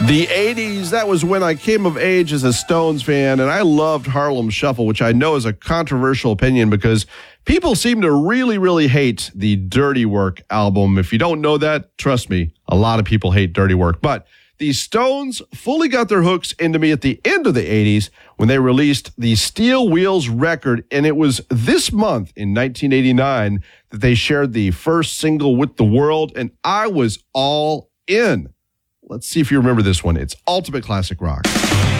The 80s, that was when I came of age as a Stones fan, and I loved Harlem Shuffle, which I know is a controversial opinion because people seem to really, really hate the Dirty Work album. If you don't know that, trust me, a lot of people hate Dirty Work. But the Stones fully got their hooks into me at the end of the 80s when they released the Steel Wheels record, and it was this month in 1989 that they shared the first single with the world, and I was all in. Let's see if you remember this one. It's Ultimate Classic Rock.